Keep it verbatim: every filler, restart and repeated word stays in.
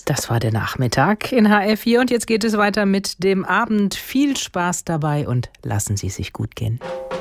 Das war der Nachmittag in H R vier und jetzt geht es weiter mit dem Abend. Viel Spaß dabei und lassen Sie es sich gut gehen.